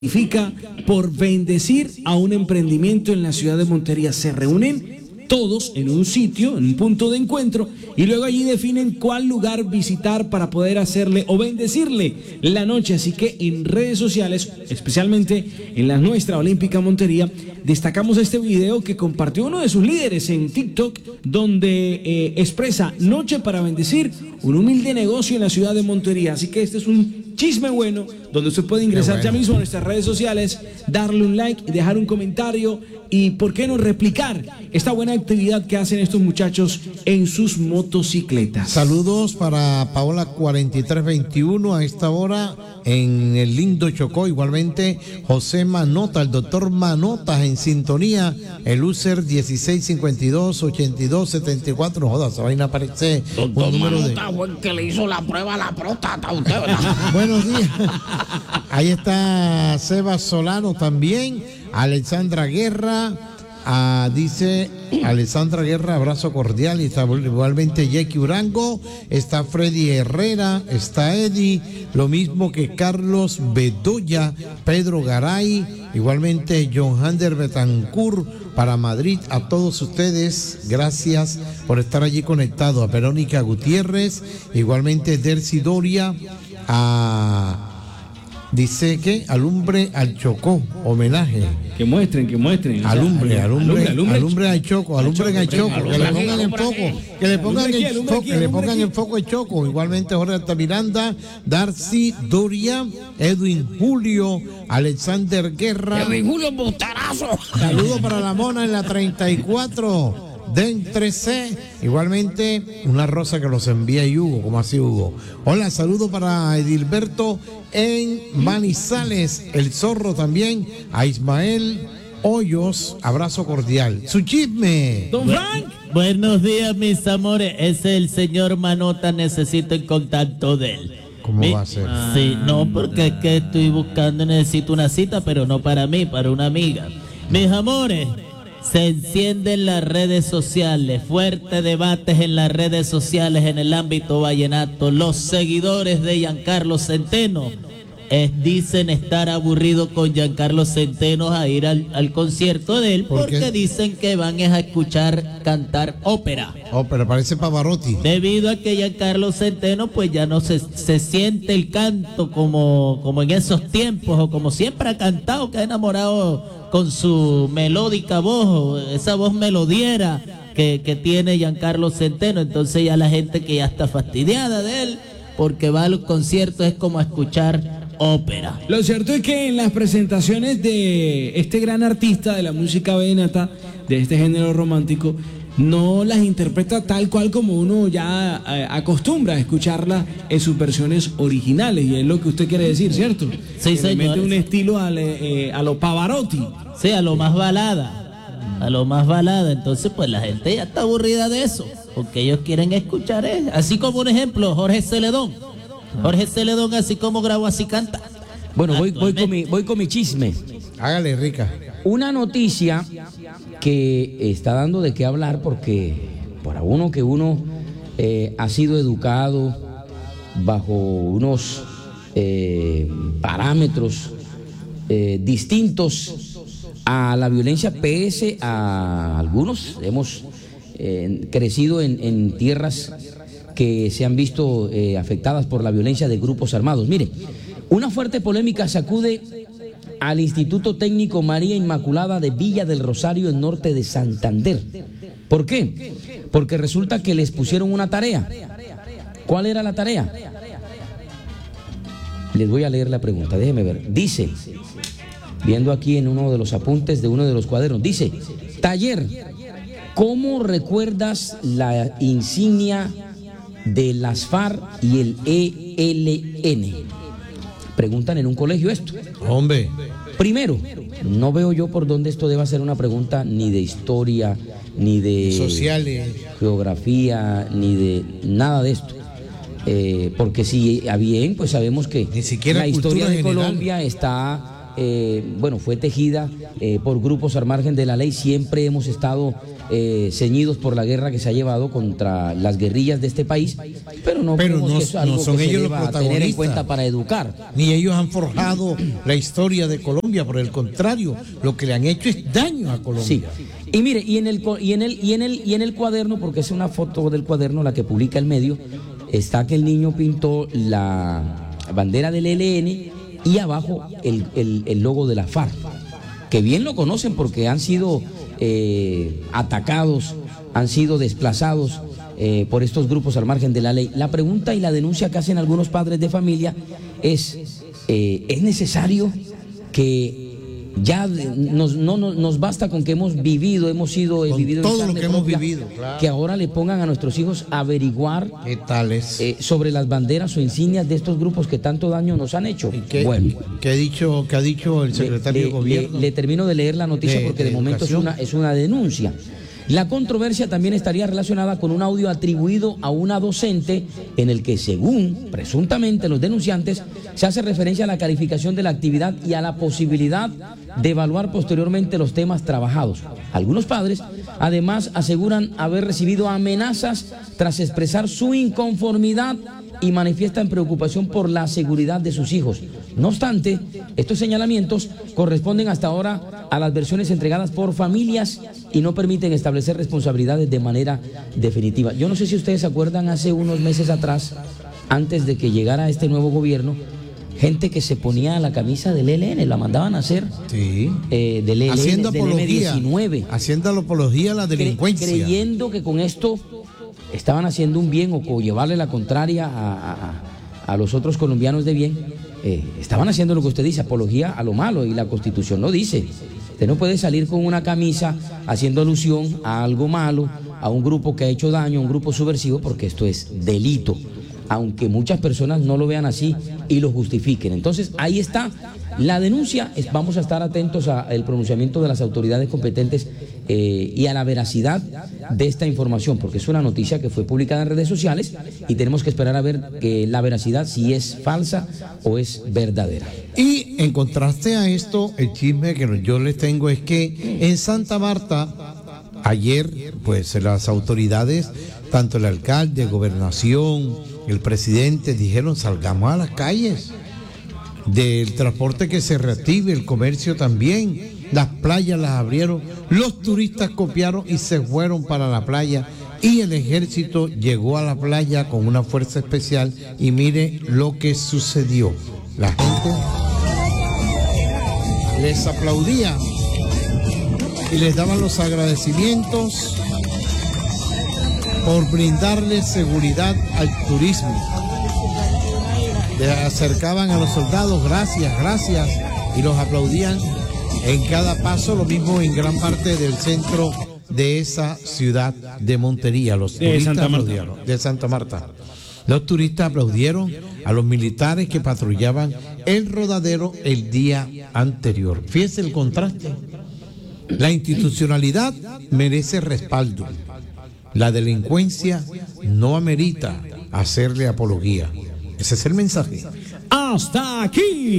significa por bendecir a un emprendimiento en la ciudad de Montería. Se reúnen todos en un sitio, en un punto de encuentro, y luego allí definen cuál lugar visitar para poder hacerle o bendecirle la noche. Así que en redes sociales, especialmente en la nuestra Olímpica Montería, destacamos este video que compartió uno de sus líderes en TikTok, donde expresa noche para bendecir un humilde negocio en la ciudad de Montería. Así que este es un chisme bueno, donde usted puede ingresar ya mismo a nuestras redes sociales, darle un like y dejar un comentario, y por qué no replicar esta buena actividad que hacen estos muchachos en sus motocicletas. Saludos para Paola 4321 a esta hora en el lindo Chocó. Igualmente José Manota, el doctor Manotas en sintonía, el user 1652-8274. Joda, esa vaina aparece Doctor un número Manota fue el que le hizo la prueba a la próstata a usted, ¿verdad? Buenos días. Ahí está Seba Solano también, Alexandra Guerra, dice Alexandra Guerra, abrazo cordial. Y está igualmente Jackie Urango, está Freddy Herrera, está Eddie, lo mismo que Carlos Bedoya, Pedro Garay, igualmente John Hander Betancourt para Madrid. A todos ustedes, gracias por estar allí conectados. A Verónica Gutiérrez, igualmente Dercy Doria, dice que alumbre al Chocó, homenaje. Que muestren. Alumbre al Choco, alumbren al Choco, que le pongan el foco, que le pongan el foco al Choco. Igualmente Jorge Altamiranda, Darcy Doria, Edwin Julio, Alexander Guerra. Edwin Julio Bustarazo. Saludos para la Mona en la 34. Den 13, igualmente una rosa que los envía Hugo, como así Hugo. Hola, saludo para Edilberto en Manizales, el Zorro también, a Ismael Hoyos, abrazo cordial. Su chisme. Don Frank. Buenos días, mis amores, es el señor Manota, necesito el contacto de él. ¿Cómo va a ser? Sí, no, porque es que estoy buscando, necesito una cita, pero no para mí, para una amiga. Mis amores, se encienden las redes sociales, fuertes debates en las redes sociales en el ámbito vallenato. Los seguidores de Giancarlo Centeno dicen estar aburridos con Giancarlo Centeno a ir al concierto de él, porque dicen que van a escuchar cantar ópera. Ópera, parece Pavarotti. Debido a que Giancarlo Centeno pues ya no se siente el canto como en esos tiempos, o como siempre ha cantado, que ha enamorado con su melódica voz, esa voz melodiera que tiene Giancarlo Centeno. Entonces ya la gente que ya está fastidiada de él, porque va a los conciertos es como a escuchar ópera. Lo cierto es que en las presentaciones de este gran artista de la música vallenata, de este género romántico, no las interpreta tal cual como uno ya acostumbra a escucharla en sus versiones originales, y es lo que usted quiere decir, ¿cierto? Sí, señor. Le mete un estilo a lo Pavarotti. Sí, a lo más balada. A lo más balada. Entonces, pues la gente ya está aburrida de eso, porque ellos quieren escuchar así como un ejemplo, Jorge Celedón. Jorge Celedón, así como grabó, así canta. Bueno, voy con mi chisme. Hágale, Rica. Una noticia que está dando de qué hablar, porque para uno que ha sido educado bajo unos parámetros distintos a la violencia, pese a algunos hemos crecido en tierras que se han visto afectadas por la violencia de grupos armados. Mire, una fuerte polémica sacude al Instituto Técnico María Inmaculada de Villa del Rosario, en norte de Santander. ¿Por qué? Porque resulta que les pusieron una tarea. ¿Cuál era la tarea? Les voy a leer la pregunta, déjenme ver. Dice, viendo aquí en uno de los apuntes de uno de los cuadernos, dice: taller, ¿cómo recuerdas la insignia de las FARC y el ELN? Preguntan en un colegio esto. Hombre. Primero, no veo yo por dónde esto deba ser una pregunta ni de historia, ni de sociales, geografía, ni de nada de esto. Porque si a bien, pues sabemos que ni siquiera la historia de general. Colombia está bueno, fue tejida por grupos al margen de la ley. Siempre hemos estado ceñidos por la guerra que se ha llevado contra las guerrillas de este país, pero no creemos que es algo son que ellos se los deba tener en protagonistas. cuenta para educar. Ni ellos han forjado la historia de Colombia, por el contrario, lo que le han hecho es daño a Colombia. Sí. Y mire, y en el cuaderno, porque es una foto del cuaderno la que publica el medio, está que el niño pintó la bandera del ELN y abajo el logo de la FARC, que bien lo conocen porque han sido atacados, han sido desplazados por estos grupos al margen de la ley. La pregunta y la denuncia que hacen algunos padres de familia es necesario que ya nos basta con que hemos vivido en todo lo carne que hemos propia, vivido, claro. que ahora le pongan a nuestros hijos a averiguar ¿Qué tal es? sobre las banderas o insignias de estos grupos que tanto daño nos han hecho. Bueno, ¿Qué ha dicho el secretario de Gobierno? le termino de leer la noticia porque de momento es una denuncia. La controversia también estaría relacionada con un audio atribuido a una docente en el que, según presuntamente los denunciantes, se hace referencia a la calificación de la actividad y a la posibilidad de evaluar posteriormente los temas trabajados. Algunos padres, además, aseguran haber recibido amenazas tras expresar su inconformidad y manifiestan preocupación por la seguridad de sus hijos. No obstante, estos señalamientos corresponden hasta ahora a las versiones entregadas por familias y no permiten establecer responsabilidades de manera definitiva. Yo no sé si ustedes se acuerdan, hace unos meses atrás, antes de que llegara este nuevo gobierno, gente que se ponía la camisa del ELN, la mandaban a hacer Sí. del ELN, Haciendo del apología, M19. haciendo apología a la delincuencia. Creyendo que con esto estaban haciendo un bien o llevarle la contraria a los otros colombianos de bien. Estaban haciendo lo que usted dice, apología a lo malo, y la Constitución lo dice. Usted no puede salir con una camisa haciendo alusión a algo malo, a un grupo que ha hecho daño, a un grupo subversivo, porque esto es delito, aunque muchas personas no lo vean así y lo justifiquen. Entonces, ahí está la denuncia. Vamos a estar atentos al pronunciamiento de las autoridades competentes y a la veracidad de esta información, porque es una noticia que fue publicada en redes sociales y tenemos que esperar a ver la veracidad, si es falsa o es verdadera. Y en contraste a esto, el chisme que yo les tengo es que en Santa Marta, ayer, pues las autoridades, tanto el alcalde, gobernación, el presidente, dijeron: salgamos a las calles, del transporte que se reactive, el comercio también, las playas las abrieron, los turistas copiaron y se fueron para la playa, y el ejército llegó a la playa con una fuerza especial, y mire lo que sucedió. La gente les aplaudía y les daban los agradecimientos por brindarle seguridad al turismo. Le acercaban a los soldados: gracias, gracias, y los aplaudían en cada paso. Lo mismo en gran parte del centro de esa ciudad de Montería. Los turistas aplaudieron, de Santa Marta. Los turistas aplaudieron a los militares que patrullaban el Rodadero el día anterior. Fíjese el contraste. La institucionalidad merece respaldo. La delincuencia no amerita hacerle apología. Ese es el mensaje. Hasta aquí